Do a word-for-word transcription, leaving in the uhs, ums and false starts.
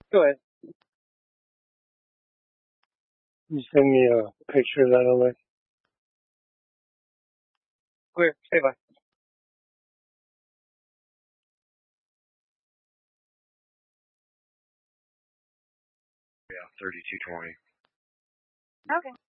Go ahead. You send me a picture of that away. Where? Say bye. Yeah, thirty-two twenty. Okay.